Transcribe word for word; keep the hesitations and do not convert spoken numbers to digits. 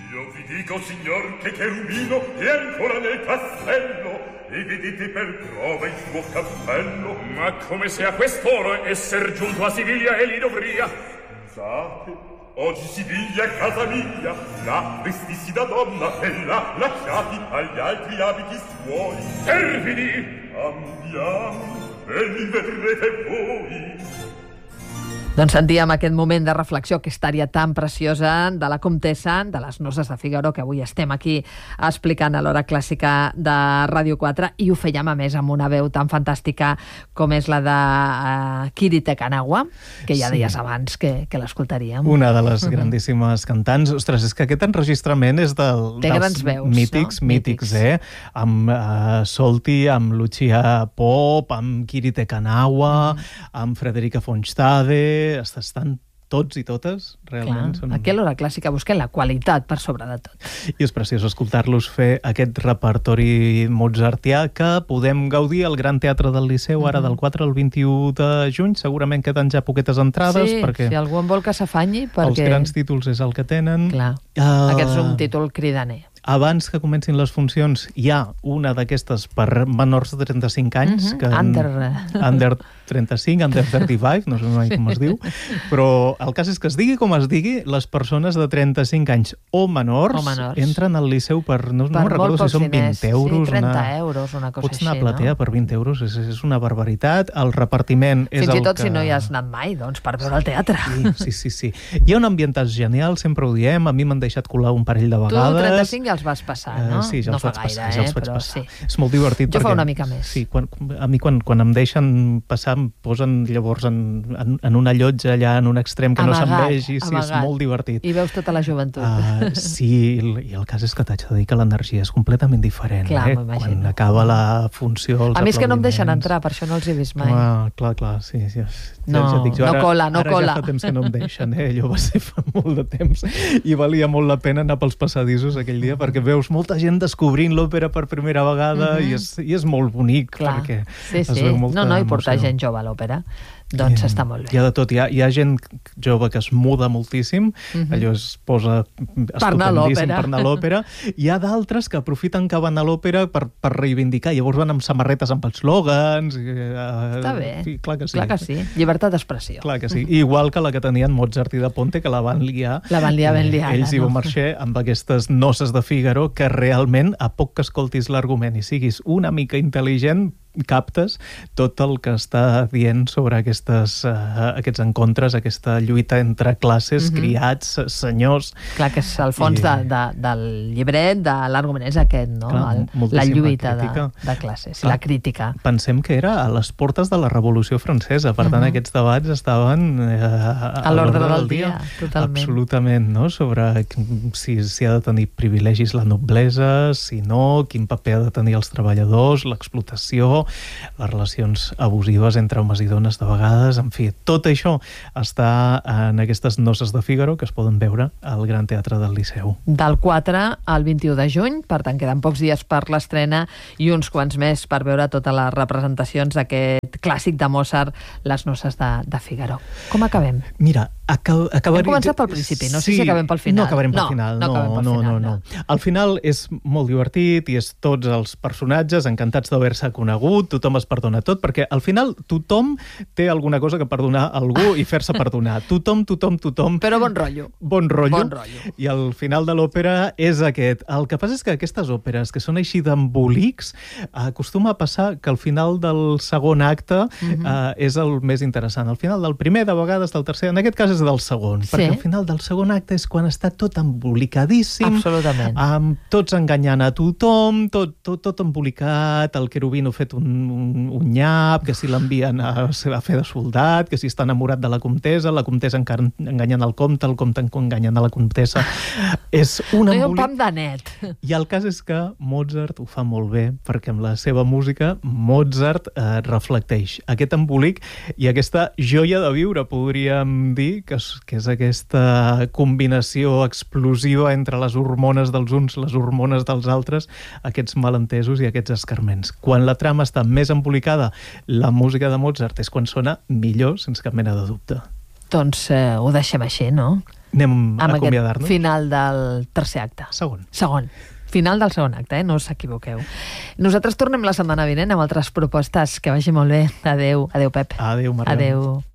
Io vi dico, signor, che Cherubino è ancora nel castello e vedete per prova il suo cappello. Ma come se a quest'ora esser giunto a Siviglia e lì dovria. Scusate, oggi Siviglia è casa mia, là vestissi da donna e là lasciati agli altri abiti suoi. Perfidi! Andiamo e li vedrete voi. Doncs sentíem aquest moment de reflexió, aquesta àrea tan preciosa de la comtessa, de les noces de Figaro, que avui estem aquí explicant a l'hora clàssica de Ràdio quatre, i ho fèiem a més amb una veu tan fantàstica com és la de uh, Kiri Te Kanawa, que ja Sí. deies abans que, que l'escoltaríem. Una de les grandíssimes cantants. Ostres, és que aquest enregistrament és del, Té dels grans veus, mítics, no? mítics, eh? Amb uh, Solti, amb Lucia Pop, amb Kiri Te Kanawa, mm. amb Frederica von Stade. Estan tots i totes, realment. Clar, Són... aquí a l'hora clàssica busquem la qualitat per sobre de tot. I és preciós escoltar-los fer aquest repertori mozartià que podem gaudir al Gran Teatre del Liceu, ara del quatre al vint-i-u de juny. Segurament queden ja poquetes entrades, Sí, perquè si algú en vol que s'afanyi, perquè... els grans títols és el que tenen. Clar, Uh, aquest és un títol cridaner. Abans que comencin les funcions, hi ha una d'aquestes per menors de trenta-cinc anys. Mhm, que under. Under trenta-cinc, under trenta-cinc, no sé mai com es diu, però el cas és que es digui com es digui, les persones de trenta-cinc anys o menors, O menors. entren al Liceu per, no, Per no molt recordo si pocs són diners. vint euros. Sí, trenta una... euros, una cosa Pots anar així, a platea no? per vint euros, és, és una barbaritat. El repartiment és Fins el i tot que... si no hi has anat mai, doncs, per veure el teatre. Sí, sí, sí, sí. Hi ha un ambientatge genial, sempre ho diem, a mi m'han deixat colar un parell de Tu vegades. trenta-cinc ja els vas passar, no? Uh, sí, ja no els fa vaig gaire, passar, ja els eh? vaig Però passar. sí. És molt divertit. Jo perquè, fa una mica més. Sí, quan, a mi quan, quan em deixen passar em posen llavors en, en, en una llotja allà en un extrem que Amagat, no se'n vegi, sí, és amagat. molt divertit. I veus tota la joventut. Uh, sí, i el- i el cas és que t'haig de dir que l'energia és completament diferent. Clar, eh? m'imagino. Quan acaba la funció, els A mi és que no em deixen aplaudiments. entrar, per això no els he vist mai. Clar, clar, clar, sí. sí. No, ja, ja et dic, jo no ara, cola, no ara cola. ja fa temps que no em deixen, eh? Allò va ser fa molt de temps i valia molt la pena anar pels passadissos aquell dia perquè veus molta gent descobrint l'òpera per primera vegada Mhm. i, és, i és molt bonic Clar. perquè Sí, es sí. veu molta No, no, i portar emoció. gent jove a l'òpera, doncs I, està molt Hi bé. ha de tot. Hi ha, hi ha gent jove que es muda moltíssim, Mhm. allò es posa anar a l'òpera. estupendíssim per anar a l'òpera. Hi ha d'altres que aprofiten que van a l'òpera per, per reivindicar. Llavors van amb samarretes amb eslògans. Uh, Està bé. Sí, clar que sí. Clar que sí. Llibertat d'expressió. Clar que sí. Igual que la que tenien Mozart i de Ponte, que la van liar. La van liar ben liada, Ells i no? Beaumarchais amb aquestes noces de Figaro que realment, a poc que escoltis l'argument i siguis una mica intel·ligent, captes tot el que està dient sobre aquestes, uh, aquests encontres, aquesta lluita entre classes, Mhm. criats, senyors. Clar que és el fons I- de, de, del llibret, de l'argument és aquest, no? Clar, El, la moltíssima lluita de, crítica. de classes, Clar. la crítica. Pensem que era a les portes de la Revolució Francesa, per tant Mhm. aquests debats estaven eh, a, A l'ordre del dia, totalment. Absolutament, no? Sobre si, si ha de tenir privilegis la noblesa, si no, quin paper ha de tenir els treballadors, l'explotació, les relacions abusives entre homes i dones de vegades, en fi, tot això està en aquestes noces de Figaro que es poden veure al Gran Teatre del Liceu. Del quatre al vint-i-u de juny, per tant queden pocs dies per l'estrena i uns quants més per veure totes les representacions d'aquest clàssic de Mozart, Les noces de, de Figaro. Com acabem? Mira, aca acabaria... Hem començat pel principi, no sé si acabem pel final. No acabarem pel No, final, no no, acabem pel no, final, no, no. no. Al final és molt divertit i és tots els personatges encantats d'haver-se conegut, tothom es perdona tot, perquè al final tothom té alguna cosa que perdonar a algú i fer-se perdonar. Tothom, tothom, tothom... Però bon rotllo. Bon rotllo. Bon rotllo. I el final de l'òpera és aquest. El que passa és que aquestes òperes, que són així d'embolics, acostuma a passar que al final del segon acte Mhm. eh, és el més interessant. Al final del primer, de vegades del tercer, en aquest cas és del segon, Sí. perquè al final del segon acte és quan està tot embolicadíssim, Absolutament. amb tots enganyant a tothom, tot, tot, tot embolicat, el querubino fet un, un, un nyap, que si l'envien a, a fer de soldat, que si està enamorat de la comtessa, la comtessa encara enganyant el comte, el comte enganyant a la comtessa. És un No hi ha un embolic. pam de net. I el cas és que Mozart ho fa molt bé, perquè amb la seva música Mozart eh, reflecteix aquest embolic i aquesta joia de viure, podríem dir, que és, que és aquesta combinació explosiva entre les hormones dels uns, les hormones dels altres, aquests malentesos i aquests escarments. Quan la trama està més embolicada, la música de Mozart és quan sona millor, sense cap mena de dubte. Doncs eh, ho deixem així, no? Anem a amb acomiadar-nos. aquest final del tercer acte. Segon. Segon. Final del segon acte, eh? No us equivoqueu. Nosaltres tornem la setmana vinent amb altres propostes. Que vagi molt bé. Adéu. Adéu, Pep. Adéu, Mariona. Adéu.